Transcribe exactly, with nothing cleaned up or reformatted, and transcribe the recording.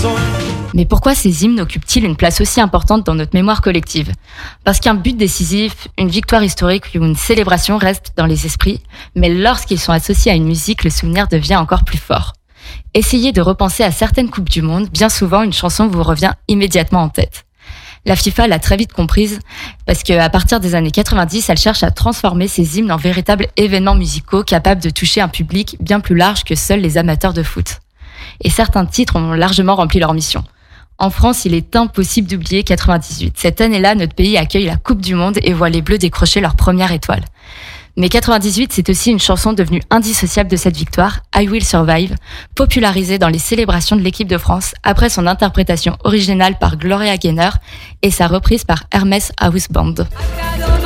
Mais pourquoi ces hymnes occupent-ils une place aussi importante dans notre mémoire collective ? Parce qu'un but décisif, une victoire historique ou une célébration reste dans les esprits, mais lorsqu'ils sont associés à une musique, le souvenir devient encore plus fort. Essayez de repenser à certaines Coupes du Monde, bien souvent une chanson vous revient immédiatement en tête. La FIFA l'a très vite comprise, parce qu'à partir des années quatre-vingt-dix, elle cherche à transformer ces hymnes en véritables événements musicaux capables de toucher un public bien plus large que seuls les amateurs de foot. Et certains titres ont largement rempli leur mission. En France, il est impossible d'oublier quatre-vingt-dix-huit. Cette année-là, notre pays accueille la Coupe du Monde et voit les Bleus décrocher leur première étoile. Mais quatre-vingt-dix-huit, c'est aussi une chanson devenue indissociable de cette victoire, I Will Survive, popularisée dans les célébrations de l'équipe de France après son interprétation originale par Gloria Gaynor et sa reprise par Hermès House Band.